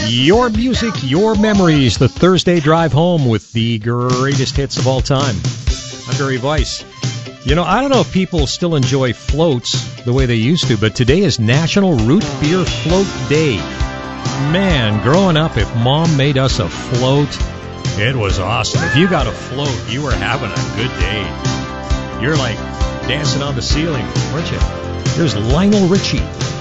Your music, your memories. The Thursday drive home with the greatest hits of all time. I'm Barry Weiss. You know, I don't know if people still enjoy floats the way they used to, but today is National Root Beer Float Day. Man, growing up, if Mom made us a float, it was awesome. If you got a float, you were having a good day. You're like dancing on the ceiling, weren't you? Here's Lionel Richie.